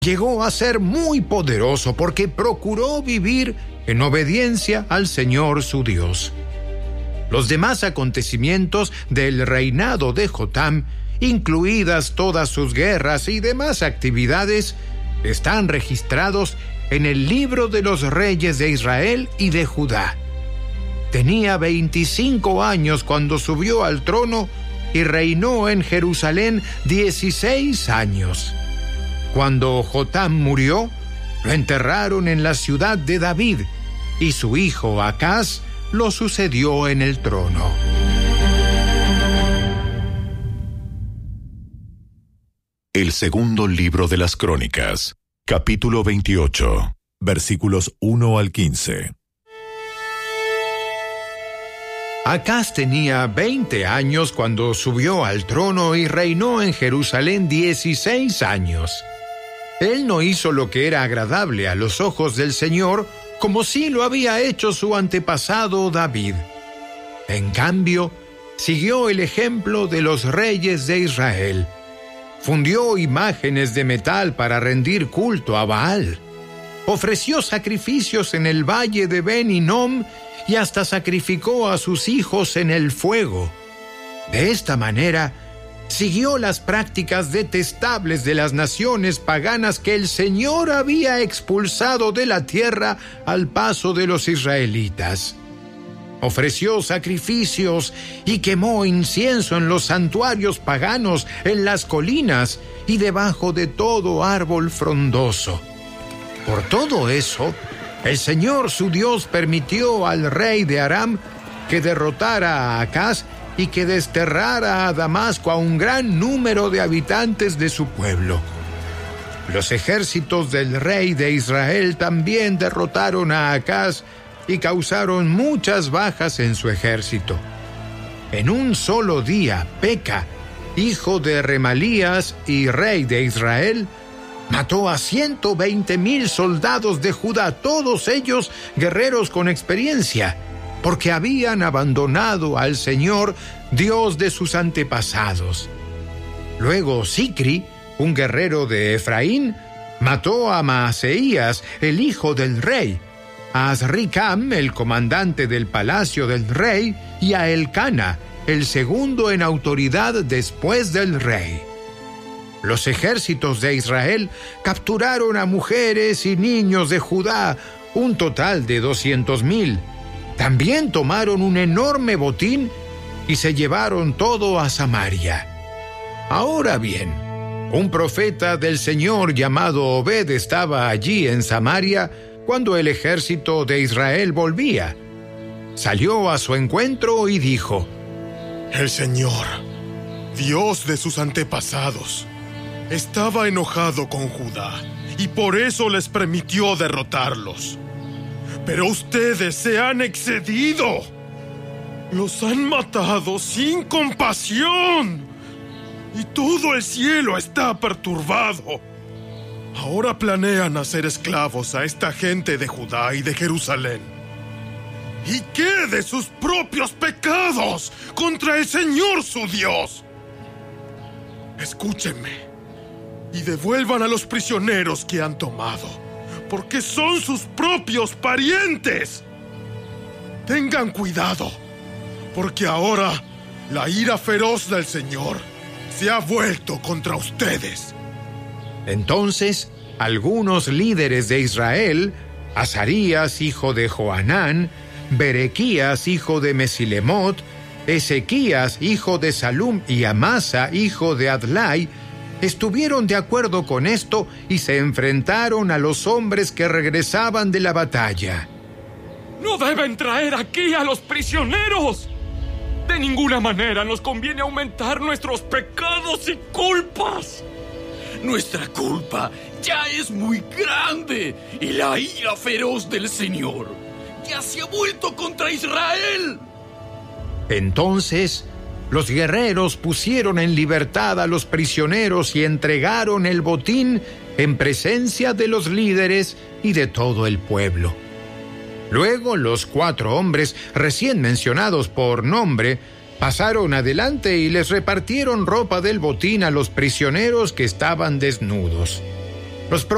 llegó a ser muy poderoso porque procuró vivir en obediencia al Señor su Dios. Los demás acontecimientos del reinado de Jotam, incluidas todas sus guerras y demás actividades, están registrados en el libro de los reyes de Israel y de Judá. Tenía 25 años cuando subió al trono y reinó en Jerusalén 16 años. Cuando Jotam murió, lo enterraron en la ciudad de David, y su hijo Acaz lo sucedió en el trono. El segundo libro de las Crónicas, capítulo 28, versículos 1 al 15. Acaz tenía 20 años cuando subió al trono y reinó en Jerusalén 16 años. Él no hizo lo que era agradable a los ojos del Señor, como sí lo había hecho su antepasado David. En cambio, siguió el ejemplo de los reyes de Israel. Fundió imágenes de metal para rendir culto a Baal. Ofreció sacrificios en el valle de Ben Hinnom y hasta sacrificó a sus hijos en el fuego. De esta manera, siguió las prácticas detestables de las naciones paganas que el Señor había expulsado de la tierra al paso de los israelitas. Ofreció sacrificios y quemó incienso en los santuarios paganos, en las colinas y debajo de todo árbol frondoso. Por todo eso, el Señor su Dios permitió al rey de Aram que derrotara a Acaz y que desterrara a Damasco a un gran número de habitantes de su pueblo. Los ejércitos del rey de Israel también derrotaron a Acaz y causaron muchas bajas en su ejército. En un solo día, Peca, hijo de Remalías y rey de Israel, mató a 120,000 soldados de Judá, todos ellos guerreros con experiencia, porque habían abandonado al Señor, Dios de sus antepasados. Luego Sicri, un guerrero de Efraín, mató a Maaseías, el hijo del rey, a Azricam, el comandante del palacio del rey, y a Elcana, el segundo en autoridad después del rey. Los ejércitos de Israel capturaron a mujeres y niños de Judá, un total de 200,000. También tomaron un enorme botín y se llevaron todo a Samaria. Ahora bien, un profeta del Señor llamado Obed estaba allí en Samaria cuando el ejército de Israel volvía. Salió a su encuentro y dijo: El Señor, Dios de sus antepasados, estaba enojado con Judá y por eso les permitió derrotarlos. Pero ustedes se han excedido. Los han matado sin compasión. Y todo el cielo está perturbado. Ahora planean hacer esclavos a esta gente de Judá y de Jerusalén. ¿Y qué de sus propios pecados contra el Señor su Dios? Escúchenme y devuelvan a los prisioneros que han tomado, porque son sus propios parientes. Tengan cuidado, porque ahora la ira feroz del Señor se ha vuelto contra ustedes. Entonces, algunos líderes de Israel, Azarías, hijo de Johanán, Berequías, hijo de Mesilemot, Ezequías, hijo de Salum, y Amasa, hijo de Adlai, estuvieron de acuerdo con esto y se enfrentaron a los hombres que regresaban de la batalla. ¡No deben traer aquí a los prisioneros! De ninguna manera nos conviene aumentar nuestros pecados y culpas. Nuestra culpa ya es muy grande y la ira feroz del Señor ya se ha vuelto contra Israel. Entonces, los guerreros pusieron en libertad a los prisioneros y entregaron el botín en presencia de los líderes y de todo el pueblo. Luego los 4 hombres recién mencionados por nombre pasaron adelante y les repartieron ropa del botín a los prisioneros que estaban desnudos. Los